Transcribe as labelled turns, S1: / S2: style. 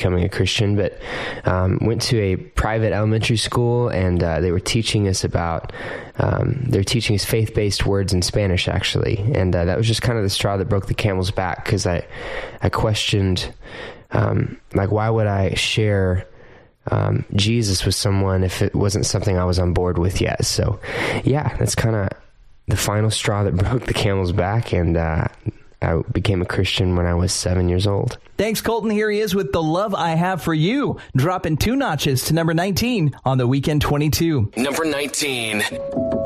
S1: becoming a Christian, but went to a private elementary school, and they were teaching us about, they're teaching us faith-based words in Spanish, actually. And that was just kind of the straw that broke the camel's back, because I questioned, why would I share Jesus with someone if it wasn't something I was on board with yet? So, yeah, that's kind of the final straw that broke the camel's back, and I became a Christian when I was 7 years old.
S2: Thanks, Colton. Here he is with The Love I Have for You, dropping 2 notches to number 19 on the Weekend 22.
S3: Number 19.